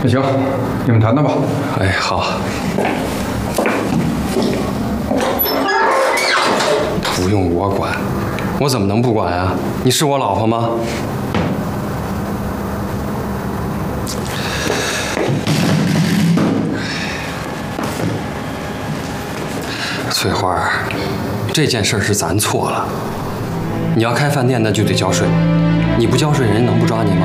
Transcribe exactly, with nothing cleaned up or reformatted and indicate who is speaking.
Speaker 1: 那行，你们谈谈吧。
Speaker 2: 哎，好。不用我管，我怎么能不管啊？你是我老婆吗？翠花，这件事是咱错了。你要开饭店，那就得交税。你不交税，人家能不抓你吗？